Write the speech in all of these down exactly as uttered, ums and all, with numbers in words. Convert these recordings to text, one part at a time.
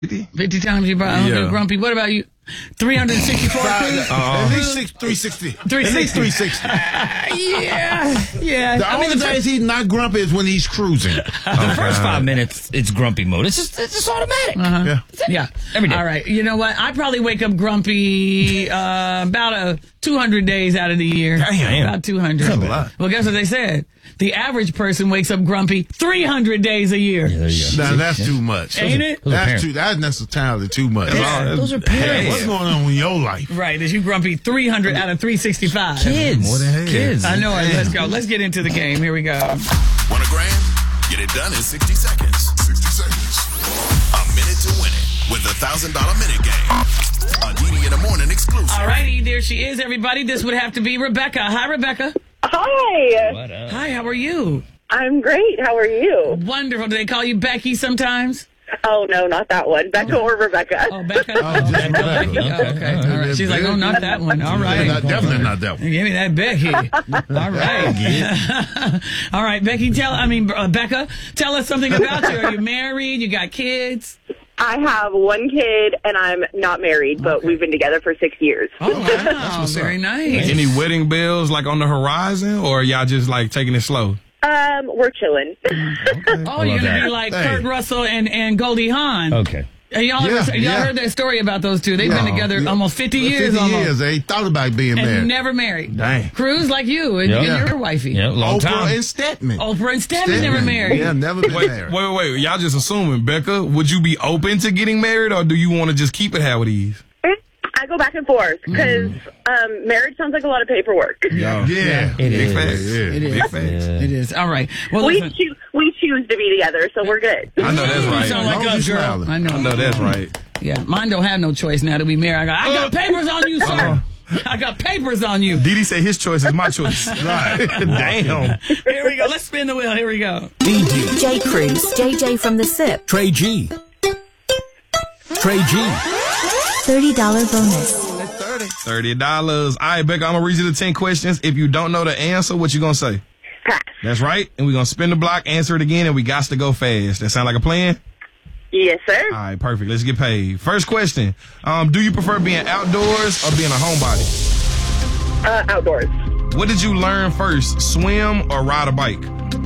fifty times you brought yeah. grumpy. What about you? three hundred sixty-four uh, uh, At least six, three sixty. three sixty. At least three sixty. Uh, yeah, yeah. The I only mean, the days he's not grumpy is when he's cruising. Oh, the first five minutes, it's grumpy mode. It's just, it's just automatic. Uh-huh. Yeah. Yeah. Every day. All right. You know what? I probably wake up grumpy uh, about a two hundred days out of the year. Damn. About two hundred. That's a lot. Well, guess what they said? The average person wakes up grumpy three hundred days a year. Yeah, there you go. Now, that's too much. Ain't it? That's too. That's necessarily too much. Yeah, those are Hey, parents. what's going on in your life? Right. Is you grumpy three hundred out of three sixty-five? Kids. More than Kids. I know it. Let's go. Let's get into the game. Here we go. Want a grand? Get it done in sixty seconds. sixty seconds. A minute to win it with the one thousand dollar minute game. A D D in the morning exclusive. All righty. There she is, everybody. This would have to be Rebecca. Hi, Rebecca. Hi. What up? Hi, how are you? I'm great. How are you? Wonderful. Do they call you Becky sometimes? Oh, no, not that one. Becca or Rebecca. Oh, Becca. Oh, just Becca. Rebecca. Becky. Oh, okay. All right. She's like, oh, not that one. All right. Not, definitely not that one. Give me that Becky. All right. All right, Becky, tell, I mean, uh, Becca, tell us something about you. Are you married? You got kids? I have one kid, and I'm not married, but Okay. we've been together for six years. Oh, wow. Very nice. Any wedding bells like on the horizon, or y'all just like taking it slow? Um, we're chilling. Oh, you're going to that. be like Hey. Kurt Russell and, and Goldie Hawn. Okay. Hey, y'all Yeah, ever, y'all yeah. heard that story about those two? They've Yeah. been together Yeah. almost fifty years. fifty almost. years. They thought about being And married. never married. Dang. Cruz like you and, Yeah. and your wifey. Yeah, long Oprah time. and Stedman. Oprah and Stedman never married. Yeah, never been Wait, married. wait, wait. Y'all just assuming, Becca, would you be open to getting married, or do you want to just keep it how it is? I go back and forth because um, marriage sounds like a lot of paperwork. Yeah. Yeah. It Big is. facts. Yeah. It is. Big facts. It is. All right. Well, We listen. choose, we choose to be together, so we're good. I know that's You right. sound like As long us, as you girl. smiling. I know. I know that's right. Yeah, mine don't have no choice now to be married. I got, I got papers on you, sir. I got papers on you. Didi said his choice is my choice. Right. Damn. Here we go. Let's spin the wheel. Here we go. D J, J. Cruz, J J from the S I P, Trey G. Trey G. thirty dollar bonus. thirty dollars. All right, Becca, I'm going to read you the ten questions. If you don't know the answer, what you going to say? Pass. That's right. And we're going to spin the block, answer it again, and we got to go fast. That sound like a plan? Yes, sir. All right, perfect. Let's get paid. First question. Um, do you prefer being outdoors or being a homebody? Uh, outdoors. What did you learn first, swim or ride a bike?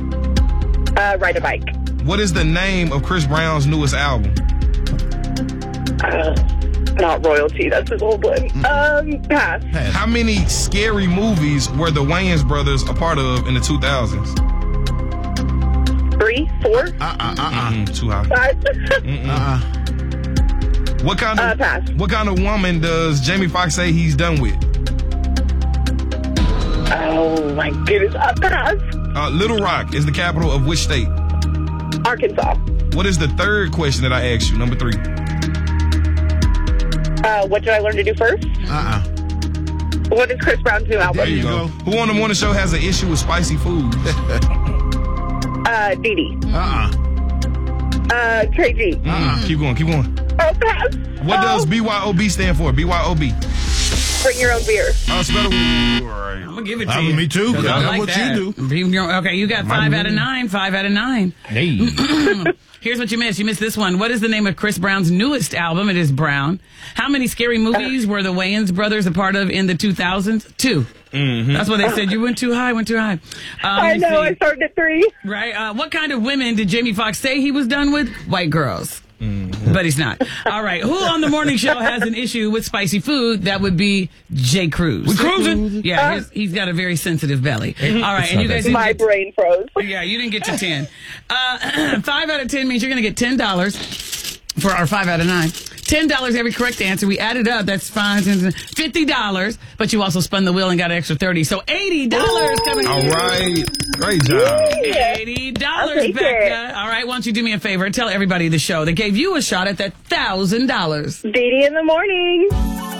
Uh, ride a bike. What is the name of Chris Brown's newest album? Uh, not royalty. That's his old one. Um, pass. How many scary movies were the Wayans brothers a part of in the two thousands? Three, four, Uh-uh-uh-uh. Mm, too high. five. Uh-uh. What kind of Uh, pass. What kind of woman does Jamie Foxx say he's done with? Oh my goodness. Uh, pass. Uh, Little Rock is the capital of which state? Arkansas. What is the third question that I asked you? Number three. Uh, what did I learn to do first? Uh-uh. What is Chris Brown's new album? There you go. Who on the morning show has an issue with spicy food? Uh, Dee Dee. Uh-uh. Uh, Trey G. Mm, keep going, keep going. Oh, pass. What oh, does B Y O B stand for? B Y O B. Bring your own beer. Uh, spell the word. I'm gonna give it to Uh, you. me too, 'cause 'Cause I that's like what that. you do. You know, Okay, you got five out of nine. Five out of nine. Hey. Here's what you missed. You missed this one. What is the name of Chris Brown's newest album? It is Brown. How many scary movies were the Wayans brothers a part of in the two thousands? Two. Mm-hmm. That's what they said. You went too high, went too high. Um, I let's know. see. I started at three. Right. Uh, what kind of women did Jamie Foxx say he was done with? White girls. But he's not. All right. Who on the morning show has an issue with spicy food? That would be Jay Cruz. We cruising. Yeah, he's, he's got a very sensitive belly. All right. And you guys didn't My get, brain froze. yeah, you didn't get to ten. Uh, five out of ten means you're going to get ten dollars for our five out of nine. ten dollars every correct answer. We added up. That's fine. fifty dollars. But you also spun the wheel and got an extra thirty. So eighty dollars coming All in. right. Great job. eighty I'll dollars, take Becca. it. All right, why don't you do me a favor? Tell everybody the show that gave you a shot at that one thousand dollars. Dee Dee in the morning.